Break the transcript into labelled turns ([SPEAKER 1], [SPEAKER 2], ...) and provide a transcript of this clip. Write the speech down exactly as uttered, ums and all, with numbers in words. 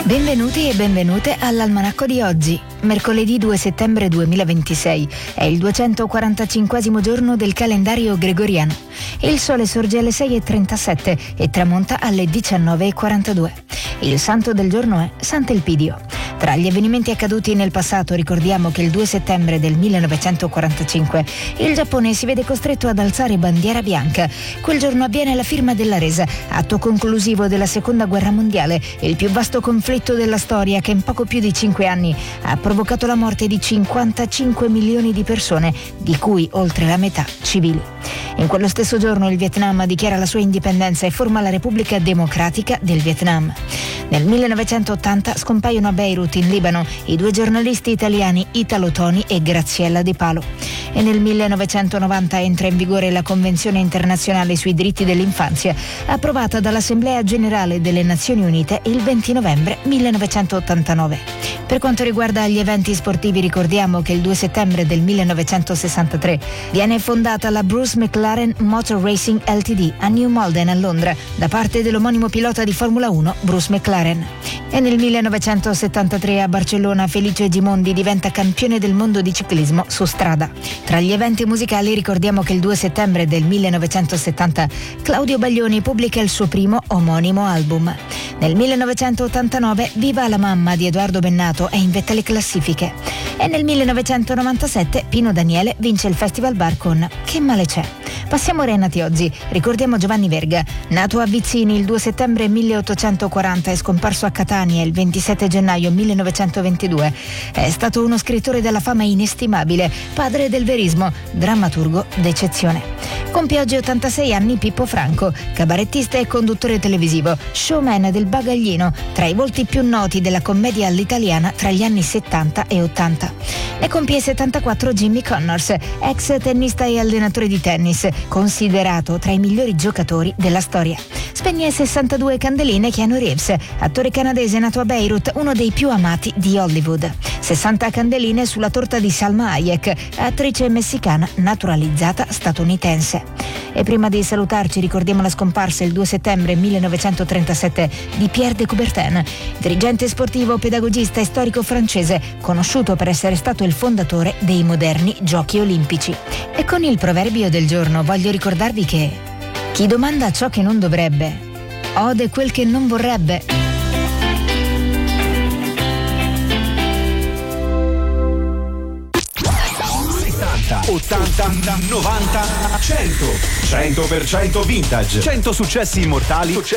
[SPEAKER 1] Benvenuti e benvenute all'Almanacco di oggi, mercoledì due settembre duemilaventisei. È il duecentoquarantacinquesimo giorno del calendario gregoriano. Il sole sorge alle sei e trentasette e tramonta alle diciannove e quarantadue. Il santo del giorno è Sant'Elpidio. Tra gli avvenimenti accaduti nel passato ricordiamo che il due settembre del millenovecentoquarantacinque il Giappone si vede costretto ad alzare bandiera bianca. Quel giorno avviene la firma della resa, atto conclusivo della seconda guerra mondiale, il più vasto conflitto della storia che in poco più di cinque anni ha provocato la morte di cinquantacinque milioni di persone, di cui oltre la metà civili. In quello stesso giorno il Vietnam dichiara la sua indipendenza e forma la Repubblica Democratica del Vietnam. Nel millenovecentottanta scompaiono a Beirut, in Libano, i due giornalisti italiani Italo Toni e Graziella De Palo. E nel millenovecentonovanta entra in vigore la Convenzione internazionale sui diritti dell'infanzia, approvata dall'Assemblea Generale delle Nazioni Unite il venti novembre millenovecentottantanove. Per quanto riguarda gli eventi sportivi ricordiamo che il due settembre del millenovecentosessantatré viene fondata la Bruce McLaren Motor Racing Ltd a New Malden a Londra da parte dell'omonimo pilota di Formula uno Bruce McLaren. E nel millenovecentosettantatré a Barcellona Felice Gimondi diventa campione del mondo di ciclismo su strada. Tra gli eventi musicali ricordiamo che il due settembre del millenovecentosettanta Claudio Baglioni pubblica il suo primo omonimo album. Nel millenovecentottantanove Viva la mamma di Edoardo Bennato è in vetta alle classifiche. E nel millenovecentonovantasette Pino Daniele vince il Festival Bar con Che male c'è. Passiamo ai nati oggi. Ricordiamo Giovanni Verga, nato a Vizzini il due settembre milleottocentoquaranta e scomparso a Catania il ventisette gennaio millenovecentoventidue. È stato uno scrittore dalla fama inestimabile, padre del verismo, drammaturgo d'eccezione. Compie oggi ottantasei anni Pippo Franco, cabarettista e conduttore televisivo, showman del bagaglino, tra i volti più noti della commedia all'italiana tra gli anni settanta e ottanta. Ne compie settantaquattro Jimmy Connors, ex tennista e allenatore di tennis, considerato tra i migliori giocatori della storia. Spegne sessantadue candeline Keanu Reeves, attore canadese nato a Beirut, uno dei più amati di Hollywood. sessanta candeline sulla torta di Salma Hayek, attrice messicana naturalizzata statunitense. E prima di salutarci ricordiamo la scomparsa il due settembre millenovecentotrentasette di Pierre de Coubertin, dirigente sportivo, pedagogista e storico francese, conosciuto per essere stato il fondatore dei moderni Giochi Olimpici. E con il proverbio del giorno voglio ricordarvi che chi domanda ciò che non dovrebbe ode quel che non vorrebbe.
[SPEAKER 2] ottanta, novanta, cento cento per cento vintage, cento successi immortali,